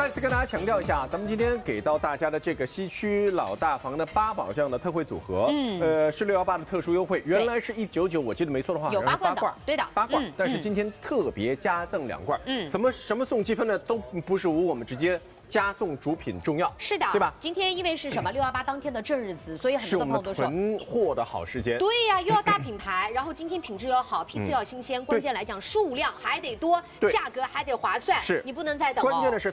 再次跟大家强调一下，咱们今天给到大家的这个西区老大房的八宝这样的特惠组合，是618的特殊优惠，原来是199，我记得没错的话， 有8罐的，对的 ，8罐，但是今天特别加赠2罐，什么送积分呢？都不是无我们直接加送主品重要， 是的， 对吧？ 今天因为是什么618当天的正日子，所以很多的朋友都说囤货的好时间。 对呀，又要大品牌，然后今天品质又好，批次要新鲜，关键来讲数量还得多，价格还得划算， 是你不能再等哦。 关键的是